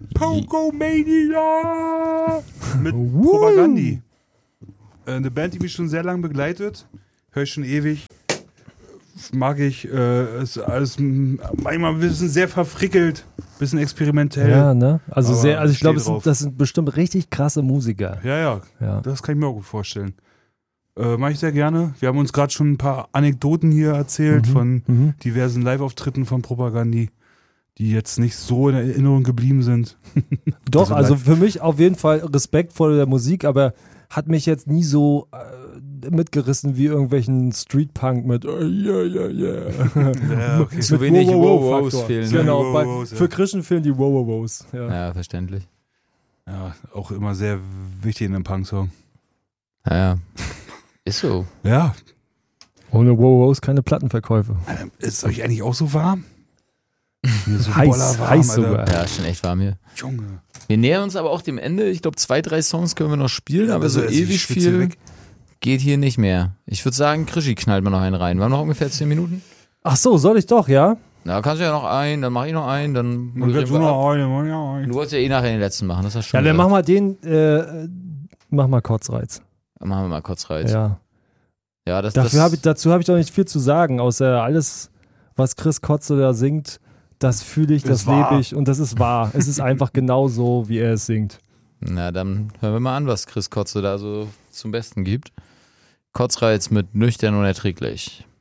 Pogomania! Mit Propagandi. Eine Band, die mich schon sehr lange begleitet. Höre ich schon ewig. Mag ich. Ist alles manchmal ein bisschen sehr verfrickelt. Bisschen experimentell. Ja, ne? Also ich glaube, drauf. das sind bestimmt richtig krasse Musiker. Ja. Das kann ich mir auch gut vorstellen. Mache ich sehr gerne. Wir haben uns gerade schon ein paar Anekdoten hier erzählt von diversen Live-Auftritten von Propagandi, die jetzt nicht so in Erinnerung geblieben sind. Doch, also für mich auf jeden Fall Respekt vor der Musik, aber hat mich jetzt nie so mitgerissen wie irgendwelchen Streetpunk mit Ja, okay. Zu wenig Wow-Wow-Wow-Faktor. Wow-Wows fehlen. Genau, Wow-Wows, für Christian fehlen die Wow-Wows. Ja, verständlich. Ja, auch immer sehr wichtig in einem Punk-Song. Ja. Ist so. Ja. Ohne Wow-Wows keine Plattenverkäufe. Ist euch eigentlich auch so warm? Mir so Heiß Alter. sogar. Ja, ist schon echt warm hier. Junge. Wir nähern uns aber auch dem Ende. Ich glaube, 2, 3 Songs können wir noch spielen, aber so also ewig ich schwitze viel weg. geht hier nicht mehr. Ich würde sagen, Krischi knallt mal noch einen rein. Wir haben noch ungefähr 10 Minuten. Ach so, soll ich doch, ja? Na, kannst du ja noch einen, dann mach ich noch einen, dann Und moderieren wir ab. noch Du wolltest ja eh nachher den letzten machen, das hast du schon Ja, dann gesagt. mach mal Kotzreiz. Dann machen wir mal kurz Reiz. Ja. Ja, Dazu habe ich doch nicht viel zu sagen, außer alles, was Chris Kotze da singt, das fühle ich, das lebe ich und das ist wahr. Es ist einfach genau so, wie er es singt. Na, dann hören wir mal an, was Chris Kotze da so zum Besten gibt. Kotzreiz mit Nüchtern und erträglich.